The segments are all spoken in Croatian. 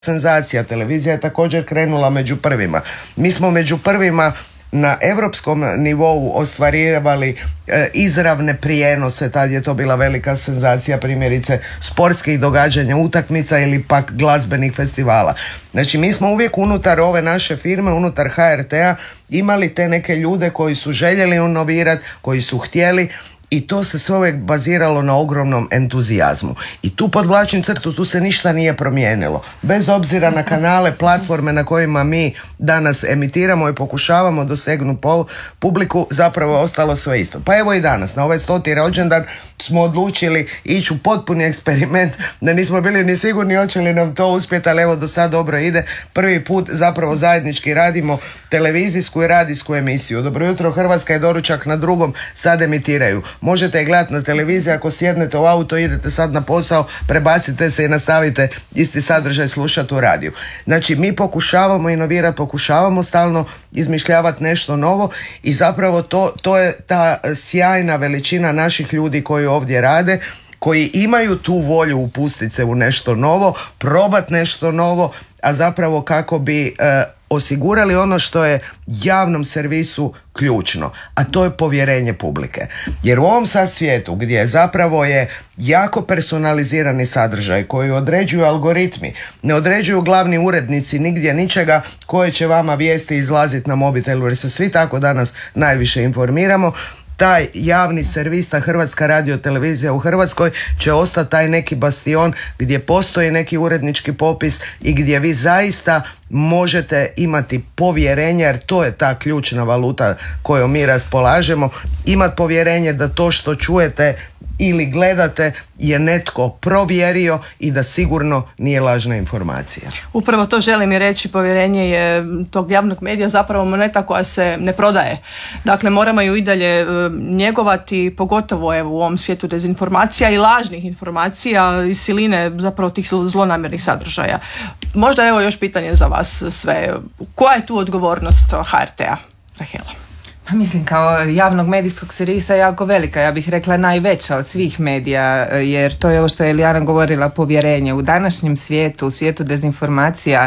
senzacija. Televizija je također krenula među prvima. Mi smo među prvima na europskom nivou ostvarivali izravne prijenose, tad je to bila velika senzacija, primjerice sportskih događanja, utakmica ili pak glazbenih festivala. Znači mi smo uvijek unutar ove naše firme, unutar HRT-a imali te neke ljude koji su željeli inovirati, koji su htjeli, i to se sve uvijek baziralo na ogromnom entuzijazmu. I tu podvlačim crtu, tu se ništa nije promijenilo. Bez obzira na kanale, platforme na kojima mi danas emitiramo i pokušavamo dosegnuti publiku, zapravo je ostalo sve isto. Pa evo i danas, na ovaj 100. rođendan smo odlučili ići u potpuni eksperiment, da nismo bili ni sigurni hoće li nam to uspjeti, ali evo do sad dobro ide. Prvi put zapravo zajednički radimo televizijsku i radijsku emisiju. Dobro jutro Hrvatska je doručak na drugom, sad emitiraju. Možete je gledati na televiziji, ako sjednete u auto, idete sad na posao, prebacite se i nastavite isti sadržaj slušati u radiju. Znači mi pokušavamo inovirati, pokušavamo stalno izmišljavati nešto novo i zapravo to je ta sjajna veličina naših ljudi koji ovdje rade, koji imaju tu volju upustiti se u nešto novo, probati nešto novo, a zapravo kako bi osigurali ono što je javnom servisu ključno, a to je povjerenje publike. Jer u ovom sad svijetu gdje zapravo je jako personalizirani sadržaj koji određuju algoritmi, ne određuju glavni urednici nigdje ničega koje će vama vijesti izlaziti na mobitelu, jer se svi tako danas najviše informiramo, taj javni servis, ta Hrvatska radiotelevizija u Hrvatskoj će ostati taj neki bastion gdje postoji neki urednički popis i gdje vi zaista možete imati povjerenje, jer to je ta ključna valuta kojom mi raspolažemo, imati povjerenje da to što čujete ili gledate je netko provjerio i da sigurno nije lažna informacija. Upravo to želim i reći, povjerenje je tog javnog medija zapravo moneta koja se ne prodaje. Dakle, moramo ju i dalje njegovati, pogotovo evo, u ovom svijetu dezinformacija i lažnih informacija i siline zapravo tih zlonamjernih sadržaja. Možda evo još pitanje za vas sve. Koja je tu odgovornost HRT-a, Rahela? Pa mislim, kao javnog medijskog servisa jako velika, ja bih rekla najveća od svih medija, jer to je ovo što je Elijana govorila, povjerenje. U današnjem svijetu, u svijetu dezinformacija,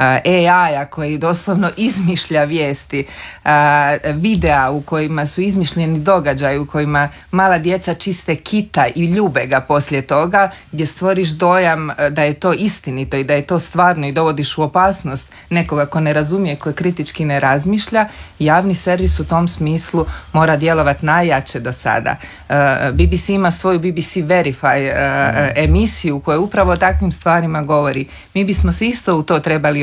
AI-a koji doslovno izmišlja vijesti, videa u kojima su izmišljeni događaji, u kojima mala djeca čiste kita i ljube ga poslije toga, gdje stvoriš dojam da je to istinito i da je to stvarno i dovodiš u opasnost nekoga ko ne razumije, ko kritički ne razmišlja. Javni servis u tom smislu mora djelovati najjače do sada. BBC ima svoju BBC Verify emisiju koja upravo o takvim stvarima govori. Mi bismo se isto u to trebali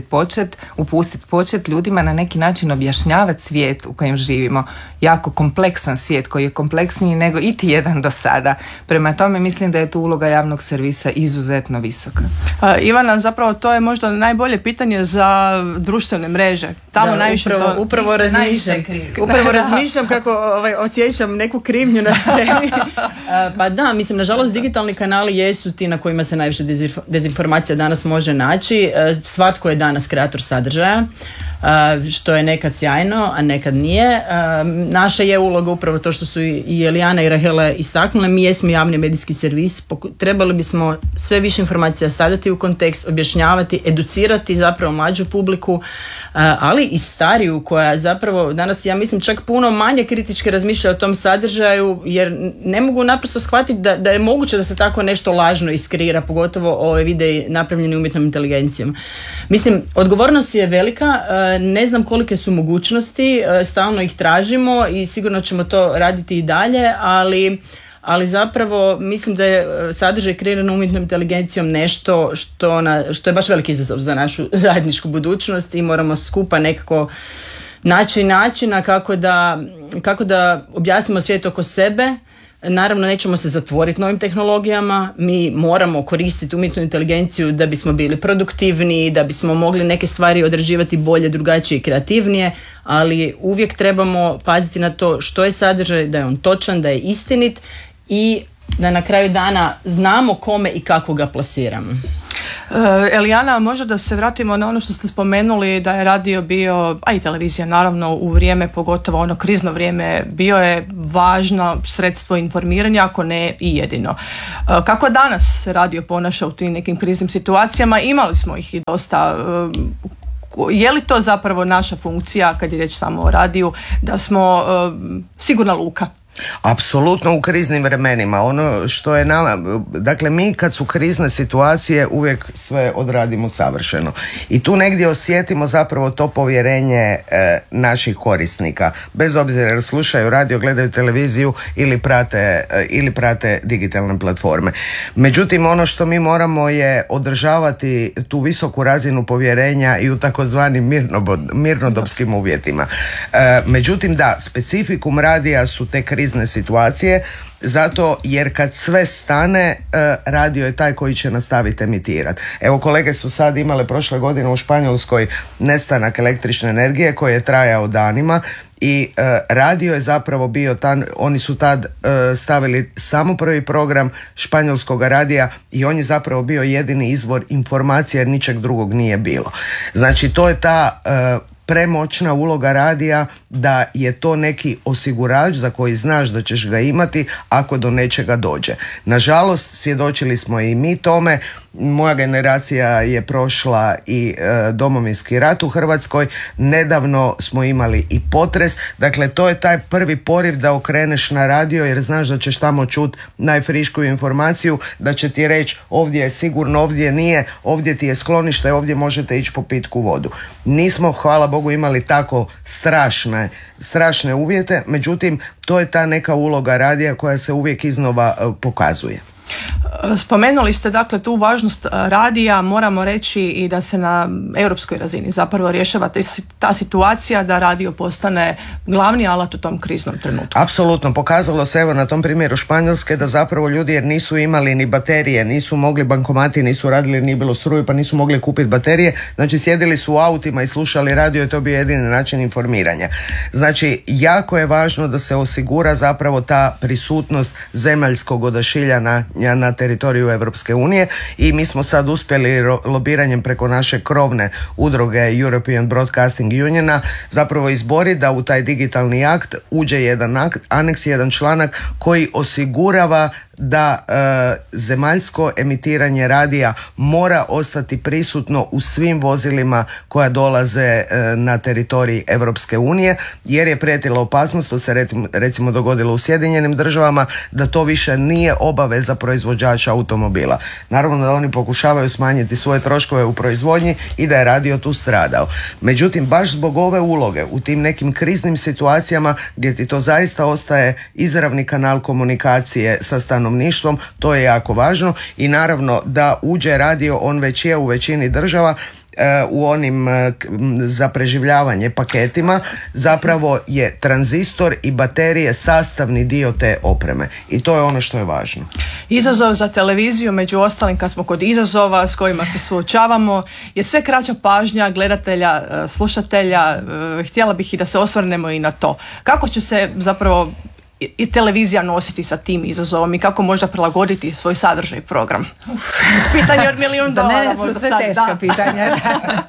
počet ljudima na neki način objašnjavati svijet u kojem živimo. Jako kompleksan svijet koji je kompleksniji nego iti jedan do sada. Prema tome mislim da je tu uloga javnog servisa izuzetno visoka. Ivana, zapravo to je možda najbolje pitanje za društvene mreže. Tamo najviše upravo razmišljam kako osjećam neku krivnju na sebi. Pa da, mislim, nažalost digitalni kanali jesu ti na kojima se najviše dezinformacija danas može naći. Svatko je danas kreator sadržaja, što je nekad sjajno, a nekad nije. Naša je uloga upravo to što su i Elijana i Rahela istaknule. Mi jesmo javni medijski servis. Trebali bismo sve više informacija stavljati u kontekst, objašnjavati, educirati zapravo mlađu publiku, ali i stariju koja zapravo danas, ja mislim, čak puno manje kritički razmišlja o tom sadržaju, jer ne mogu naprosto shvatiti da je moguće da se tako nešto lažno iskreira, pogotovo ove videi napravljeni umjetnom inteligencijom. Mislim, odgovornost je velika, ne znam kolike su mogućnosti, stalno ih tražimo i sigurno ćemo to raditi i dalje, ali zapravo mislim da je sadržaj kreiran umjetnom inteligencijom nešto što je baš veliki izazov za našu zajedničku budućnost i moramo skupa nekako naći načina kako da objasnimo svijet oko sebe. Naravno, nećemo se zatvoriti novim tehnologijama, mi moramo koristiti umjetnu inteligenciju da bismo bili produktivniji, da bismo mogli neke stvari odrađivati bolje, drugačije i kreativnije, ali uvijek trebamo paziti na to što je sadržaj, da je on točan, da je istinit i da na kraju dana znamo kome i kako ga plasiramo. Elijana, možda da se vratimo na ono što ste spomenuli da je radio bio, a i televizija naravno u vrijeme, pogotovo ono krizno vrijeme, bio je važno sredstvo informiranja, ako ne i jedino. Kako danas se radio ponaša u tim nekim kriznim situacijama? Imali smo ih i dosta. Je li to zapravo naša funkcija, kad je riječ samo o radiju, da smo sigurna luka? Apsolutno u kriznim vremenima. Ono što je nama, dakle mi kad su krizne situacije uvijek sve odradimo savršeno. I tu negdje osjetimo zapravo to povjerenje naših korisnika. Bez obzira jer slušaju radio, gledaju televiziju ili prate digitalne platforme. Međutim, ono što mi moramo je održavati tu visoku razinu povjerenja i u takozvanim mirnodopskim uvjetima. Međutim, da, specifikum radija su te krizne situacije, zato jer kad sve stane, radio je taj koji će nastaviti emitirati. Evo, kolege su sad imale prošle godine u Španjolskoj nestanak električne energije koji je trajao danima i radio je zapravo bio oni su tad stavili samo prvi program španjolskog radija i on je zapravo bio jedini izvor informacije jer ničeg drugog nije bilo. Znači, to je ta premoćna uloga radija, da je to neki osigurač za koji znaš da ćeš ga imati ako do nečega dođe. Nažalost, svjedočili smo i mi tome. Moja generacija je prošla i Domovinski rat u Hrvatskoj. Nedavno smo imali i potres. Dakle, to je taj prvi poriv da okreneš na radio jer znaš da ćeš tamo čuti najfriškiju informaciju, da će ti reći ovdje je sigurno, ovdje nije, ovdje ti je sklonište, ovdje možete ići po pitku vodu. Nismo, hvala Bogu, imali tako strašne uvjete, međutim, to je ta neka uloga radija koja se uvijek iznova pokazuje. Spomenuli ste dakle tu važnost radija, moramo reći i da se na europskoj razini zapravo rješava ta situacija da radio postane glavni alat u tom kriznom trenutku. Apsolutno, pokazalo se evo na tom primjeru Španjolske da zapravo ljudi jer nisu imali ni baterije, nisu mogli, bankomati nisu radili, nije bilo struje pa nisu mogli kupiti baterije, znači sjedili su u autima i slušali radio i to bio jedini način informiranja. Znači, jako je važno da se osigura zapravo ta prisutnost zemaljskog odašilja na teritoriju Europske unije i mi smo sad uspjeli lobiranjem preko naše krovne udruge European Broadcasting Uniona zapravo izboriti da u taj digitalni akt uđe jedan aneks, jedan članak koji osigurava da zemaljsko emitiranje radija mora ostati prisutno u svim vozilima koja dolaze na teritorij Europske unije, jer je prijetila opasnost, to se recimo dogodilo u Sjedinjenim Državama, da to više nije obaveza proizvođača automobila. Naravno da oni pokušavaju smanjiti svoje troškove u proizvodnji i da je radio tu stradao. Međutim, baš zbog ove uloge u tim nekim kriznim situacijama gdje ti to zaista ostaje izravni kanal komunikacije sa stanovništvom, to je jako važno i naravno da uđe radio, on već je u većini država u onim za preživljavanje paketima, zapravo je tranzistor i baterije sastavni dio te opreme i to je ono što je važno. Izazov za televiziju, među ostalim kad smo kod izazova s kojima se suočavamo, je sve kraća pažnja gledatelja, slušatelja. Htjela bih i da se osvrnemo i na to. Kako će se zapravo i televizija nositi sa tim izazovom i kako možda prilagoditi svoj sadržaj i program? Pitanje od $1.000.000. Za mene su sve teška pitanja danas.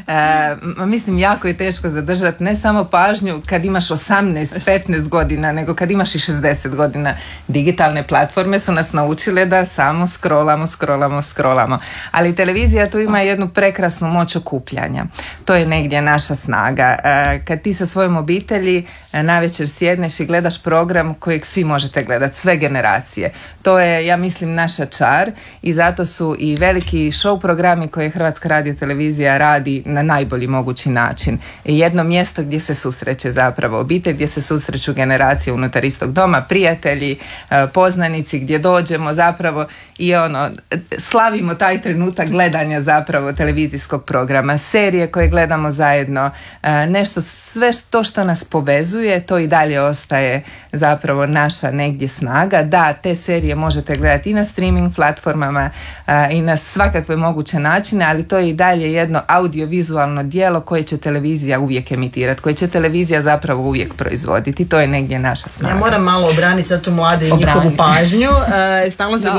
Mislim, jako je teško zadržati ne samo pažnju kad imaš 18-15 godina, nego kad imaš i 60 godina. Digitalne platforme su nas naučile da samo scrollamo. Ali televizija tu ima jednu prekrasnu moć okupljanja. To je negdje naša snaga. Kad ti sa svojom obitelji navečer sjedneš i gledaš program kojeg svi možete gledati, sve generacije. To je, ja mislim, naša čar i zato su i veliki show programi koje Hrvatska radiotelevizija radi na najbolji mogući način. Jedno mjesto gdje se susreće zapravo obitelj, gdje se susreću generacije unutar istog doma, prijatelji, poznanici, gdje dođemo zapravo i slavimo taj trenutak gledanja zapravo televizijskog programa, serije koje gledamo zajedno, nešto, sve to što nas povezuje, to i dalje ostaje zapravo naša negdje snaga. Da, te serije možete gledati i na streaming platformama i na svakakve moguće načine, ali to je i dalje jedno audiovizualno djelo koje će televizija uvijek emitirati, koje će televizija zapravo uvijek proizvoditi. To je negdje naša snaga. Ja moram malo obraniti sad tu mlade i njihovu pažnju. Stalno se govori da mladi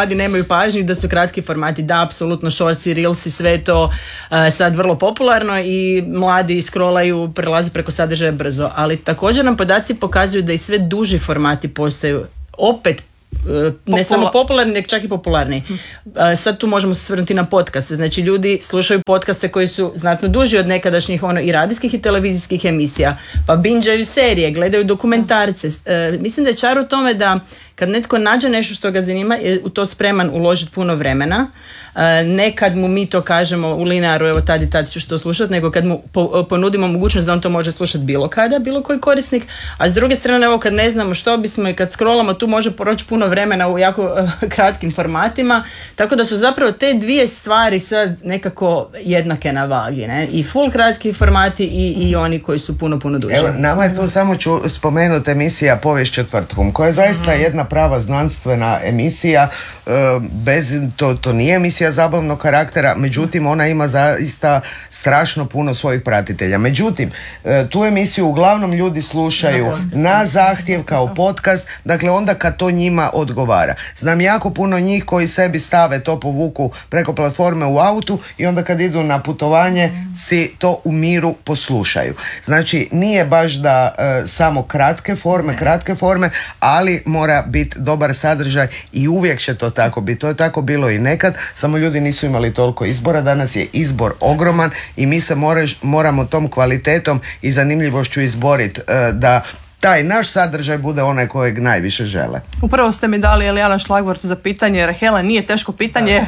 mladi nemaju pažnju i da su kratki formati. Da, apsolutno, shortsi, reelsi, sve to sad vrlo popularno i mladi scrollaju, prelaze preko sadržaja brzo. Ali također nam podaci pokazuju da i sve duži formati postaju opet ne samo popularni, nego čak i popularni. Sad tu možemo se svrnuti na podcaste. Znači ljudi slušaju podcaste koji su znatno duži od nekadašnjih i radijskih i televizijskih emisija, pa bingeaju serije, gledaju dokumentarce. Mislim da je čar u tome da kad netko nađe nešto što ga zanima, je u to spreman uložiti puno vremena. Ne kad mu mi to kažemo u linearu, evo tad i tad ćeš to slušati, nego kad mu ponudimo mogućnost da on to može slušati bilo kada, bilo koji korisnik. A s druge strane, evo kad ne znamo što bismo i kad scrollamo, tu može proći puno vremena u jako kratkim formatima. Tako da su zapravo te dvije stvari sad nekako jednake na vagi. Ne? I full kratki formati i oni koji su puno duži. Evo, nama je tu samo ću spomenuti emisija Povijest četvrtkom, koja je zaista jedna prava znanstvena emisija, to nije emisija zabavnog karaktera, međutim ona ima zaista strašno puno svojih pratitelja. Međutim, tu emisiju uglavnom ljudi slušaju na zahtjev kao podcast, dakle onda kad to njima odgovara. Znam jako puno njih koji sebi stave to, povuku preko platforme u autu i onda kad idu na putovanje si to u miru poslušaju. Znači nije baš da samo kratke forme, ali mora biti dobar sadržaj i uvijek će to tako biti. To je tako bilo i nekad, samo ljudi nisu imali toliko izbora. Danas je izbor ogroman i mi se moramo tom kvalitetom i zanimljivošću izboriti da taj naš sadržaj bude onaj kojeg najviše žele. Upravo ste mi dali Elijana šlagvort za pitanje. Rahela, nije teško pitanje.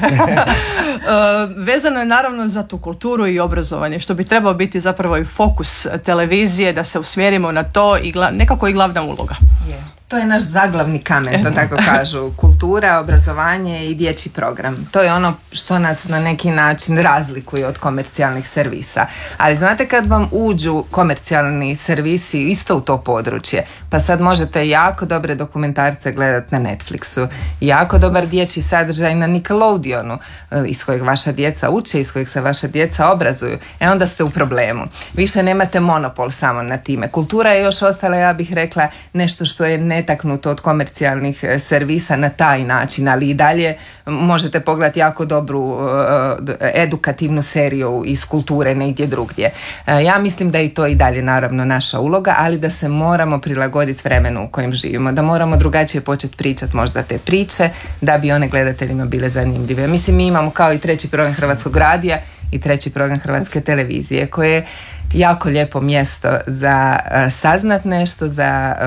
Vezano je naravno za tu kulturu i obrazovanje, što bi trebao biti zapravo i fokus televizije, da se usmjerimo na to i nekako i glavna uloga. To je naš zaglavni kamen, to tako kažu. Kultura, obrazovanje i dječji program. To je ono što nas na neki način razlikuje od komercijalnih servisa. Ali znate kad vam uđu komercijalni servisi isto u to područje, pa sad možete jako dobre dokumentarce gledati na Netflixu, jako dobar dječji sadržaj na Nickelodeonu, iz kojeg vaša djeca uče, iz kojeg se vaša djeca obrazuju. Onda ste u problemu. Više nemate monopol samo na time. Kultura je još ostala, ja bih rekla, nešto što je netaknuto od komercijalnih servisa na taj način, ali i dalje možete pogledati jako dobru edukativnu seriju iz kulture negdje drugdje. Ja mislim da je to i dalje naravno naša uloga, ali da se moramo prilagoditi vremenu u kojem živimo, da moramo drugačije početi pričati možda te priče da bi one gledateljima bile zanimljive. Mislim, mi imamo kao i 3. program Hrvatskog radija i 3. program Hrvatske televizije, koje je jako lijepo mjesto za saznat nešto, za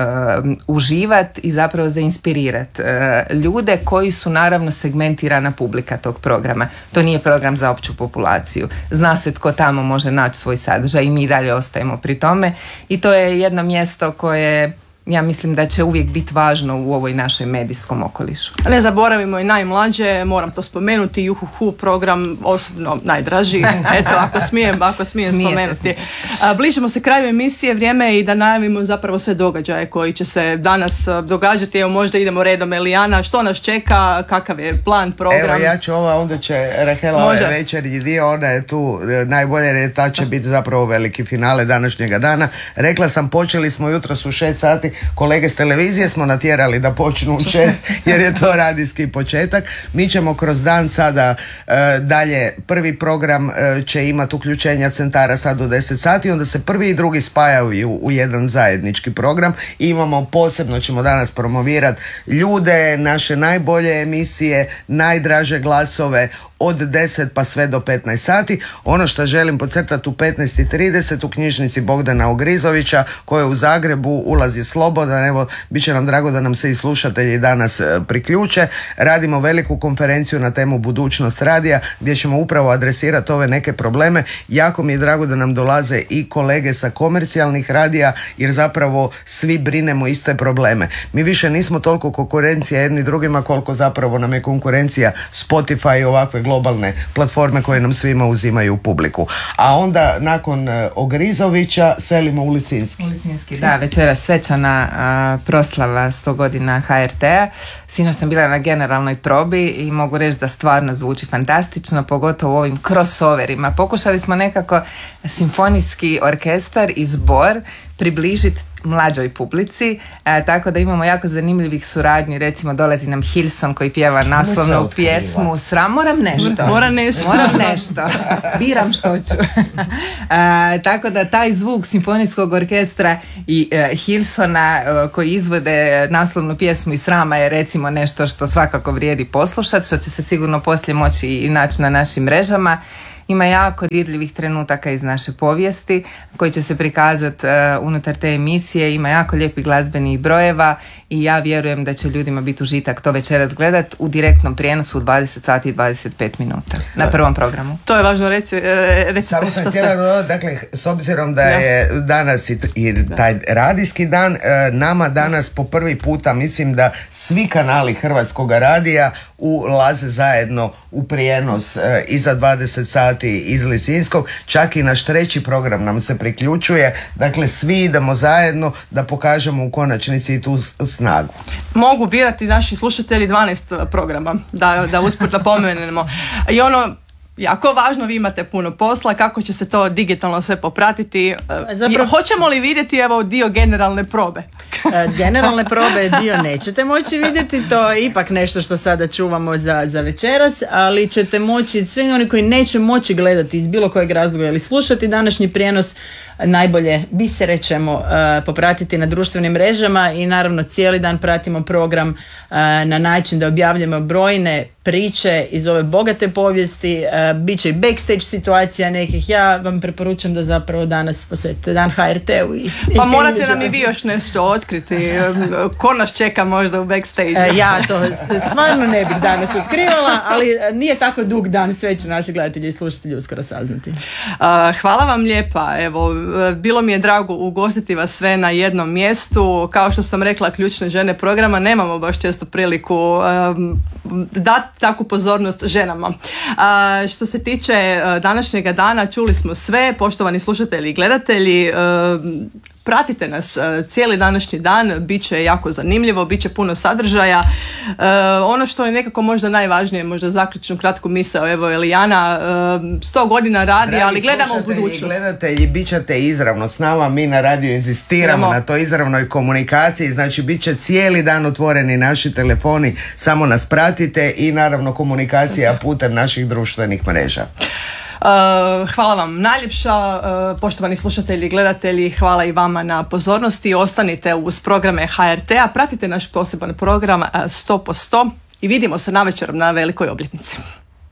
uživat i zapravo za inspirirat ljude koji su naravno segmentirana publika tog programa. To nije program za opću populaciju. Zna se tko tamo može naći svoj sadržaj i mi dalje ostajemo pri tome i to je jedno mjesto koje ja mislim da će uvijek biti važno u ovoj našoj medijskom okolišu. Ne zaboravimo i najmlađe, moram to spomenuti, Juhuhu program osobno najdraži, eto ako smijem spomenuti. Bližimo se kraju emisije, vrijeme je i da najavimo zapravo sve događaje koji će se danas događati. Evo možda idemo redom, Elijana, što nas čeka, kakav je plan, program? Evo ja ću onda će Rahela ovaj večernji dio, ona je tu najbolje jer ta će biti zapravo veliki finale današnjega dana. Rekla sam, počeli smo jutros u 6 sati, kolege s televizije smo natjerali da počnu u 6 jer je to radijski početak. Mi ćemo kroz dan sada dalje, prvi program će imati uključenja centara sad do 10 sati, onda se prvi i drugi spajaju u jedan zajednički program i imamo posebno, ćemo danas promovirati ljude, naše najbolje emisije, najdraže glasove od 10 pa sve do 15 sati. Ono što želim podcrtati, u 15:30 u knjižnici Bogdana Ogrizovića koja je u Zagrebu, ulaz je slobodan, evo bit će nam drago da nam se i slušatelji danas priključe. Radimo veliku konferenciju na temu budućnost radija gdje ćemo upravo adresirati ove neke probleme. Jako mi je drago da nam dolaze i kolege sa komercijalnih radija jer zapravo svi brinemo iste probleme. Mi više nismo toliko konkurencija jedni drugima koliko zapravo nam je konkurencija Spotify i ovakve globalne platforme koje nam svima uzimaju publiku. A onda nakon Ogrizovića selimo u Lisinski. Da, večeras svečana proslava 100 godina HRT-a. Sinoć sam bila na generalnoj probi i mogu reći da stvarno zvuči fantastično, pogotovo u ovim crossoverima. Pokušali smo nekako simfonijski orkestar i zbor približiti mlađoj publici, tako da imamo jako zanimljivih suradnji. Recimo dolazi nam Hilson koji pjeva naslovnu pjesmu Moram nešto biram što ću. Tako da taj zvuk simfonijskog orkestra i Hilsona koji izvode naslovnu pjesmu i Srama je recimo nešto što svakako vrijedi poslušati, što će se sigurno poslije moći i naći na našim mrežama. Ima jako dirljivih trenutaka iz naše povijesti koji će se prikazati unutar te emisije. Ima jako lijepih glazbenih brojeva i ja vjerujem da će ljudima biti užitak to večeras gledat u direktnom prijenosu u 20 sati i 25 minuta na prvom programu. To je važno reći. Samo sam htjela dodati, dakle, s obzirom da je danas i taj radijski dan, nama danas po prvi puta mislim da svi kanali Hrvatskog radija ulaze zajedno u prijenos iza 20 sati iz Lisinskog, čak i naš treći program nam se priključuje, dakle svi idemo zajedno da pokažemo u konačnici i tu snagu. Mogu birati naši slušatelji 12 programa, da usput napomenemo. I ono jako važno, vi imate puno posla, kako će se to digitalno sve popratiti. Hoćemo li vidjeti dio generalne probe? Generalne probe dio nećete moći vidjeti, to je ipak nešto što sada čuvamo za večeras, ali ćete moći, svi oni koji neće moći gledati iz bilo kojeg razloga ili slušati današnji prijenos, najbolje bi se rećemo popratiti na društvenim mrežama i naravno cijeli dan pratimo program na način da objavljamo brojne priče iz ove bogate povijesti, bit će i backstage situacija nekih. Ja vam preporučujem da zapravo danas posvetite dan HRT-u. Pa morate nam i vi još nešto otkriti. Ko nas čeka možda u backstage? Ja to stvarno ne bih danas otkrivala, ali nije tako dug dan, sve će naši gledatelji i slušatelji uskoro saznati. Hvala vam lijepa. Evo, bilo mi je drago ugostiti vas sve na jednom mjestu. Kao što sam rekla, ključne žene programa nemamo baš često priliku dati takvu pozornost ženama. Što se tiče današnjega dana, čuli smo sve, poštovani slušatelji i gledatelji, pratite nas cijeli današnji dan, bit će jako zanimljivo, bit će puno sadržaja. Ono što je nekako možda najvažnije, možda zaključnu kratku misao, evo Elijana, 100 godina radi, ali gledamo u budućnost. Gledatelji, bit ćete izravno s nama, mi na radiju inzistiramo na toj izravnoj komunikaciji, znači bit će cijeli dan otvoreni naši telefoni, samo nas pratite i naravno komunikacija putem naših društvenih mreža. Hvala vam najljepša, poštovani slušatelji i gledatelji, hvala i vama na pozornosti. Ostanite uz programe HRT-a, pratite naš poseban program 100% i vidimo se navečer na velikoj obljetnici.